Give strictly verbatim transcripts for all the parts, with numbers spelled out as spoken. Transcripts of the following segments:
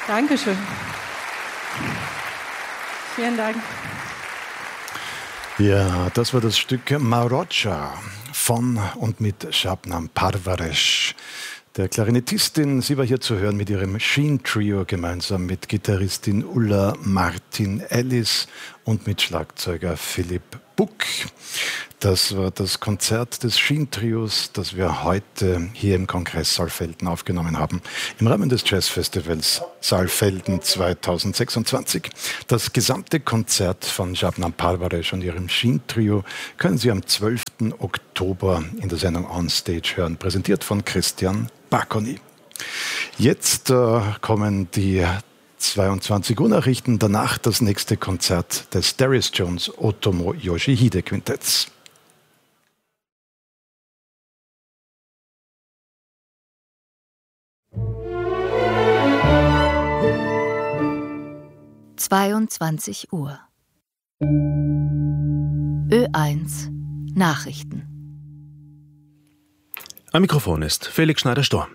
Dankeschön. Vielen Dank. Ja, das war das Stück Marocha von und mit Shabnam Parvaresh, der Klarinettistin. Sie war hier zu hören mit ihrem Sheen Trio gemeinsam mit Gitarristin Ulla Martin Ellis und mit Schlagzeuger Philipp Buck. Das war das Konzert des Sheen Trios, das wir heute hier im Kongress Saalfelden aufgenommen haben, im Rahmen des Jazzfestivals Saalfelden zweitausendsechsundzwanzig. Das gesamte Konzert von Shabnam Parvaresh und ihrem Sheen Trio können Sie am zwölften Oktober in der Sendung On Stage hören, präsentiert von Christian Bakoni. Jetzt äh, kommen die zweiundzwanzig Uhr Nachrichten, danach das nächste Konzert des Darius Jones Otomo Yoshihide Quintetts. zweiundzwanzig Uhr. Ö eins Nachrichten. Am Mikrofon ist Felix Schneider-Storm.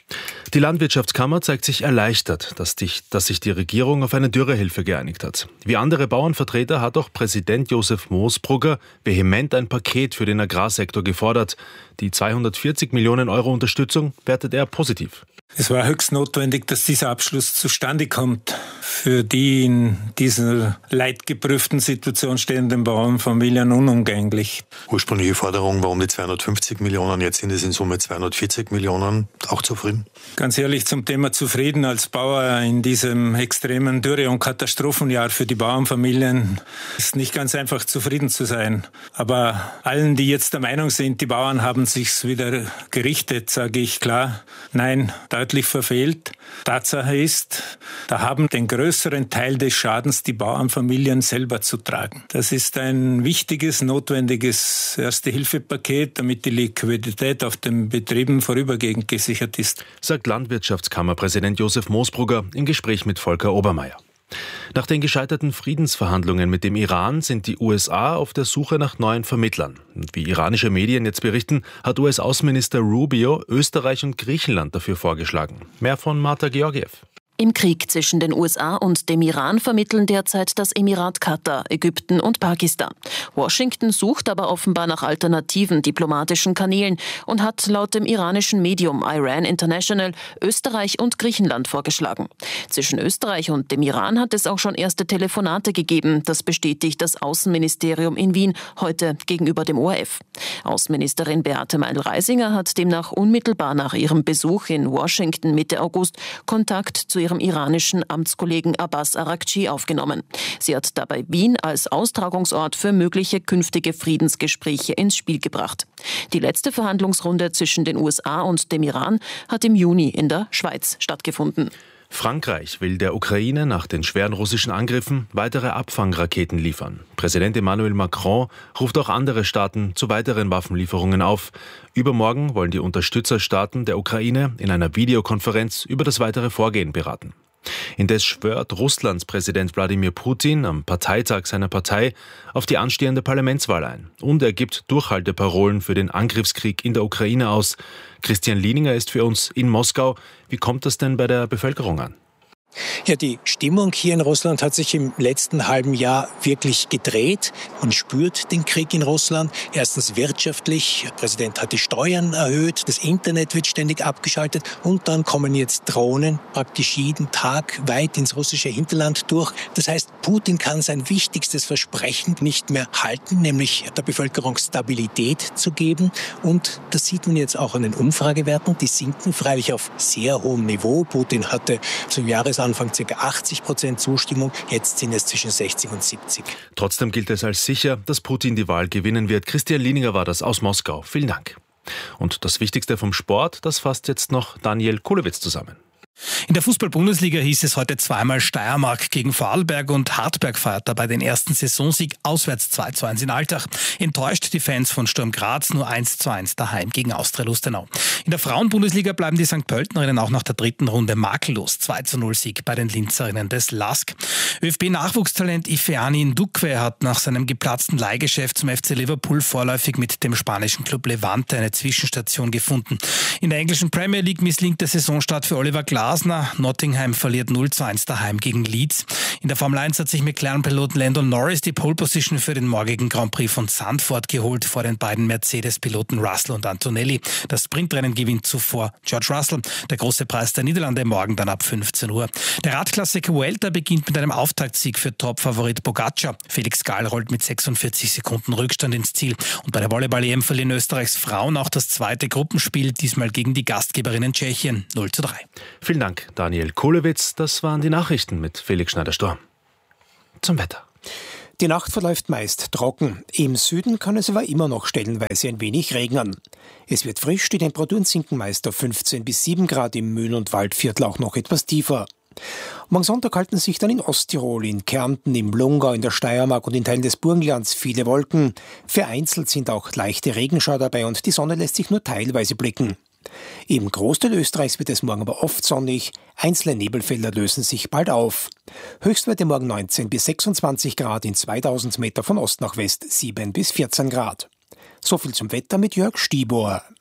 Die Landwirtschaftskammer zeigt sich erleichtert, dass, die, dass sich die Regierung auf eine Dürrehilfe geeinigt hat. Wie andere Bauernvertreter hat auch Präsident Josef Moosbrugger vehement ein Paket für den Agrarsektor gefordert. Die zweihundertvierzig Millionen Euro Unterstützung wertet er positiv. Es war höchst notwendig, dass dieser Abschluss zustande kommt. Für die in dieser leidgeprüften Situation stehenden Bauernfamilien unumgänglich. Ursprüngliche Forderung war um die zweihundertfünfzig Millionen, jetzt sind es in Summe zweihundertvierzig Millionen. Auch zufrieden? Ganz ehrlich, zum Thema zufrieden als Bauer in diesem extremen Dürre- und Katastrophenjahr für die Bauernfamilien ist nicht ganz einfach zufrieden zu sein. Aber allen, die jetzt der Meinung sind, die Bauern haben sich's wieder gerichtet, sage ich klar, nein, deutlich verfehlt. Tatsache ist, da haben den größeren Teil des Schadens die Bauernfamilien selber zu tragen. Das ist ein wichtiges, notwendiges Erste-Hilfe-Paket, damit die Liquidität auf den Betrieben vorübergehend gesichert ist, sagt Landwirtschaftskammerpräsident Josef Moosbrugger im Gespräch mit Volker Obermeier. Nach den gescheiterten Friedensverhandlungen mit dem Iran sind die U S A auf der Suche nach neuen Vermittlern. Und wie iranische Medien jetzt berichten, hat U S-Außenminister Rubio Österreich und Griechenland dafür vorgeschlagen. Mehr von Marta Georgiev. Im Krieg zwischen den U S A und dem Iran vermitteln derzeit das Emirat Katar, Ägypten und Pakistan. Washington sucht aber offenbar nach alternativen diplomatischen Kanälen und hat laut dem iranischen Medium Iran International Österreich und Griechenland vorgeschlagen. Zwischen Österreich und dem Iran hat es auch schon erste Telefonate gegeben. Das bestätigt das Außenministerium in Wien heute gegenüber dem O R F. Außenministerin Beate Meindl-Reisinger hat demnach unmittelbar nach ihrem Besuch in Washington Mitte August Kontakt zu ihrem iranischen Amtskollegen Abbas Araghchi aufgenommen. Sie hat dabei Wien als Austragungsort für mögliche künftige Friedensgespräche ins Spiel gebracht. Die letzte Verhandlungsrunde zwischen den U S A und dem Iran hat im Juni in der Schweiz stattgefunden. Frankreich will der Ukraine nach den schweren russischen Angriffen weitere Abfangraketen liefern. Präsident Emmanuel Macron ruft auch andere Staaten zu weiteren Waffenlieferungen auf. Übermorgen wollen die Unterstützerstaaten der Ukraine in einer Videokonferenz über das weitere Vorgehen beraten. Indes schwört Russlands Präsident Wladimir Putin am Parteitag seiner Partei auf die anstehende Parlamentswahl ein. Und er gibt Durchhalteparolen für den Angriffskrieg in der Ukraine aus. Christian Lieninger ist für uns in Moskau. Wie kommt das denn bei der Bevölkerung an? Ja, die Stimmung hier in Russland hat sich im letzten halben Jahr wirklich gedreht. Man spürt den Krieg in Russland. Erstens wirtschaftlich. Der Präsident hat die Steuern erhöht. Das Internet wird ständig abgeschaltet. Und dann kommen jetzt Drohnen praktisch jeden Tag weit ins russische Hinterland durch. Das heißt, Putin kann sein wichtigstes Versprechen nicht mehr halten, nämlich der Bevölkerung Stabilität zu geben. Und das sieht man jetzt auch an den Umfragewerten. Die sinken freilich auf sehr hohem Niveau. Putin hatte zum Jahresanfang ca. achtzig Prozent Zustimmung, jetzt sind es zwischen sechzig und siebzig. Trotzdem gilt es als sicher, dass Putin die Wahl gewinnen wird. Christian Lieninger war das aus Moskau. Vielen Dank. Und das Wichtigste vom Sport, das fasst jetzt noch Daniel Kulewitz zusammen. In der Fußball-Bundesliga hieß es heute zweimal Steiermark gegen Vorarlberg und Hartberg feiert dabei den ersten Saisonsieg auswärts zwei zu eins in Altach. Enttäuscht die Fans von Sturm Graz nur eins zu eins daheim gegen Austria Lustenau. In der Frauen-Bundesliga bleiben die Sankt Pöltenerinnen auch nach der dritten Runde makellos. zwei zu null Sieg bei den Linzerinnen des L A S K. ÖFB-Nachwuchstalent Ifeani Ndukwe hat nach seinem geplatzten Leihgeschäft zum F C Liverpool vorläufig mit dem spanischen Club Levante eine Zwischenstation gefunden. In der englischen Premier League misslingt der Saisonstart für Oliver Glasner. Drama. Nottingham verliert null zu eins daheim gegen Leeds. In der Formel eins hat sich McLaren-Pilot Lando Norris die Pole-Position für den morgigen Grand Prix von Zandvoort geholt vor den beiden Mercedes-Piloten Russell und Antonelli. Das Sprintrennen gewinnt zuvor George Russell. Der große Preis der Niederlande morgen dann ab fünfzehn Uhr. Der Radklassiker Vuelta beginnt mit einem Auftaktsieg für Top-Favorit Pogacar. Felix Gall rollt mit sechsundvierzig Sekunden Rückstand ins Ziel. Und bei der Volleyball-E M verlieren Österreichs Frauen auch das zweite Gruppenspiel, diesmal gegen die Gastgeberinnen Tschechien null zu drei. Vielen Dank, Daniel Kohlewitz. Das waren die Nachrichten mit Felix Schneider-Storm. Zum Wetter. Die Nacht verläuft meist trocken. Im Süden kann es aber immer noch stellenweise ein wenig regnen. Es wird frisch, die Temperaturen sinken meist auf fünfzehn bis sieben Grad, im Mühl- und Waldviertel auch noch etwas tiefer. Am Sonntag halten sich dann in Osttirol, in Kärnten, im Lungau, in der Steiermark und in Teilen des Burgenlands viele Wolken. Vereinzelt sind auch leichte Regenschauer dabei und die Sonne lässt sich nur teilweise blicken. Im Großteil Österreichs wird es morgen aber oft sonnig, einzelne Nebelfelder lösen sich bald auf. Höchstwerte morgen neunzehn bis sechsundzwanzig Grad, in zweitausend Meter von Ost nach West sieben bis vierzehn Grad. So viel zum Wetter mit Jörg Stiebohr.